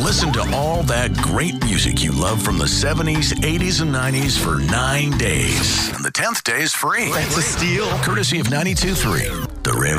Listen to all that great music you love from the 70s, 80s, and 90s for 9 days. And the 10th day is free. That's a steal. Courtesy of 92.3, The River.